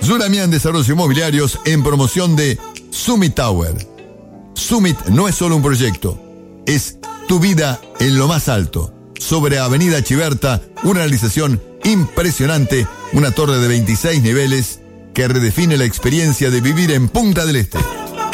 Zuramian Desarrollos Inmobiliarios en promoción de Summit Tower. Summit no es solo un proyecto, es tu vida en lo más alto. Sobre Avenida Chiberta, una realización impresionante, una torre de 26 niveles que redefine la experiencia de vivir en Punta del Este.